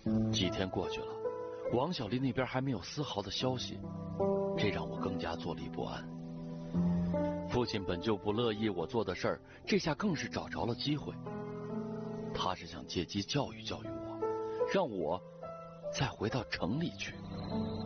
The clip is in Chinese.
几天过去了，王小丽那边还没有丝毫的消息，这让我更加坐立不安。父亲本就不乐意我做的事儿，这下更是找着了机会。他是想借机教育教育我，让我再回到城里去。